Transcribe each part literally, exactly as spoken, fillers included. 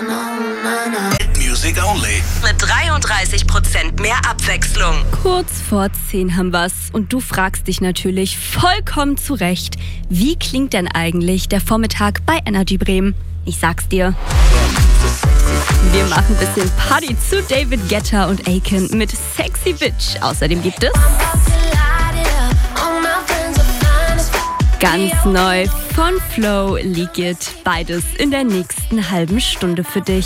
Music only. Mit dreiunddreißig Prozent mehr Abwechslung. Kurz vor zehn haben wir's und du fragst dich natürlich vollkommen zu Recht, wie klingt denn eigentlich der Vormittag bei Energy Bremen? Ich sag's dir. Wir machen ein bisschen Party zu David Guetta und Aiken mit Sexy Bitch. Außerdem gibt es ganz neu von Flow, Leak It. Beides in der nächsten halben Stunde für dich.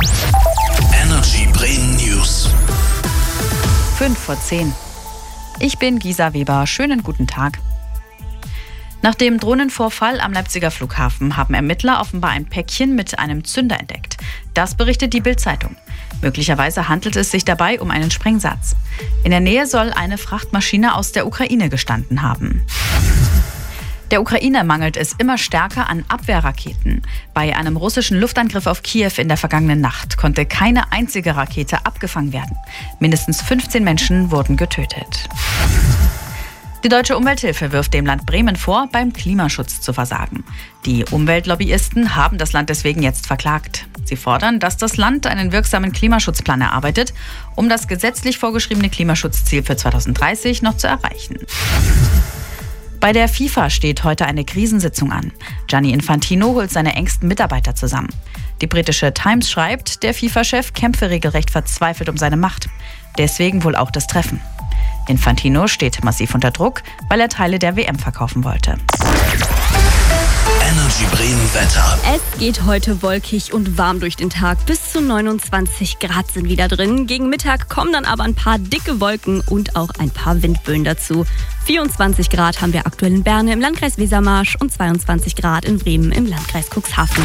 Energy Bremen News. fünf vor zehn. Ich bin Gisa Weber. Schönen guten Tag. Nach dem Drohnenvorfall am Leipziger Flughafen haben Ermittler offenbar ein Päckchen mit einem Zünder entdeckt. Das berichtet die Bild-Zeitung. Möglicherweise handelt es sich dabei um einen Sprengsatz. In der Nähe soll eine Frachtmaschine aus der Ukraine gestanden haben. Der Ukraine mangelt es immer stärker an Abwehrraketen. Bei einem russischen Luftangriff auf Kiew in der vergangenen Nacht konnte keine einzige Rakete abgefangen werden. Mindestens fünfzehn Menschen wurden getötet. Die Deutsche Umwelthilfe wirft dem Land Bremen vor, beim Klimaschutz zu versagen. Die Umweltlobbyisten haben das Land deswegen jetzt verklagt. Sie fordern, dass das Land einen wirksamen Klimaschutzplan erarbeitet, um das gesetzlich vorgeschriebene Klimaschutzziel für zweitausenddreißig noch zu erreichen. Bei der FIFA steht heute eine Krisensitzung an. Gianni Infantino holt seine engsten Mitarbeiter zusammen. Die britische Times schreibt, der FIFA-Chef kämpfe regelrecht verzweifelt um seine Macht. Deswegen wohl auch das Treffen. Infantino steht massiv unter Druck, weil er Teile der W M verkaufen wollte. Energy Bremen Wetter. Es geht heute wolkig und warm durch den Tag. Bis zu neunundzwanzig Grad sind wieder drin. Gegen Mittag kommen dann aber ein paar dicke Wolken und auch ein paar Windböen dazu. vierundzwanzig Grad haben wir aktuell in Berne im Landkreis Wesermarsch und zweiundzwanzig Grad in Bremen im Landkreis Cuxhaven.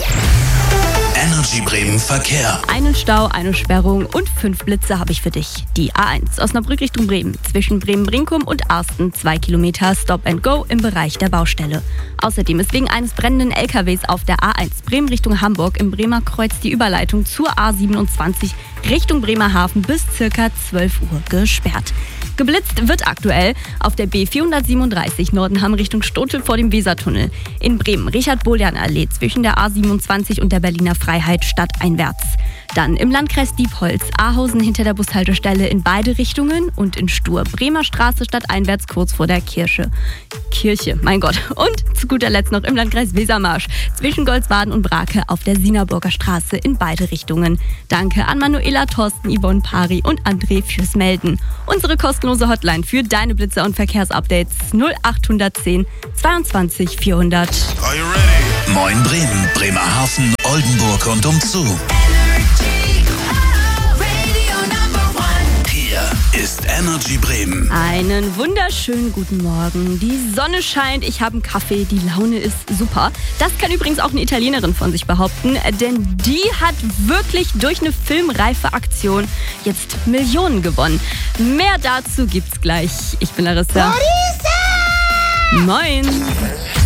Energy Bremen Verkehr. Einen Stau, eine Sperrung und fünf Blitze habe ich für dich. Die A eins Osnabrück Richtung Bremen. Zwischen Bremen-Brinkum und Arsten zwei Kilometer Stop and Go im Bereich der Baustelle. Außerdem ist wegen eines brennenden L K Ws auf der A eins Bremen Richtung Hamburg im Bremer Kreuz die Überleitung zur A siebenundzwanzig Richtung Bremerhaven bis circa zwölf Uhr gesperrt. Geblitzt wird aktuell auf der B vierhundertsiebenunddreißig Nordenham Richtung Stotel vor dem Wesertunnel. In Bremen Richard-Bohljan-Allee zwischen der A siebenundzwanzig und der Berliner Freiheit stadteinwärts. Dann im Landkreis Diepholz, Ahausen hinter der Bushaltestelle in beide Richtungen und in Stur Bremer Straße stadteinwärts kurz vor der Kirche. Kirche, mein Gott. Und zu guter Letzt noch im Landkreis Wesermarsch zwischen Goldswaden und Brake auf der Sienerburger Straße in beide Richtungen. Danke an Manuela, Thorsten, Yvonne, Pari und André fürs Melden. Unsere kostenlose Hotline für deine Blitzer und Verkehrsupdates null acht eins null zweiundzwanzig vierhundert. Are you ready? Moin Bremen, Bremerhaven, Oldenburg und umzu. Ist Energy Bremen. Einen wunderschönen guten Morgen. Die Sonne scheint, ich habe einen Kaffee, die Laune ist super. Das kann übrigens auch eine Italienerin von sich behaupten, denn die hat wirklich durch eine filmreife Aktion jetzt Millionen gewonnen. Mehr dazu gibt's gleich. Ich bin Larissa. Larissa! Moin!